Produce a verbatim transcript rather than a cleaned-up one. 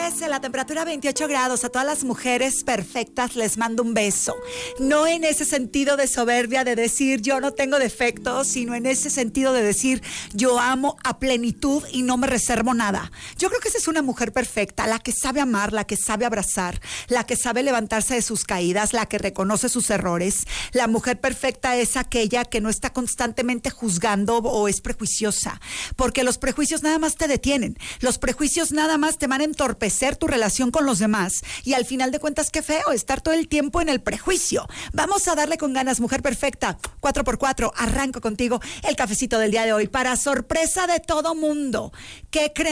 trece, la temperatura veintiocho grados. A todas las mujeres perfectas les mando un beso. No en ese sentido de soberbia, de decir yo no tengo defectos, sino en ese sentido de decir yo amo a plenitud y no me reservo nada. Yo creo que esa es una mujer perfecta, la que sabe amar, la que sabe abrazar, la que sabe levantarse de sus caídas, la que reconoce sus errores. La mujer perfecta es aquella que no está constantemente juzgando o es prejuiciosa, porque los prejuicios nada más te detienen. Los prejuicios nada más te van a entorpecer tu relación con los demás y al final de cuentas qué feo estar todo el tiempo en el prejuicio. Vamos a darle con ganas, mujer perfecta. cuatro por cuatro, arranco contigo el cafecito del día de hoy para sorpresa de todo mundo. ¿Qué creen?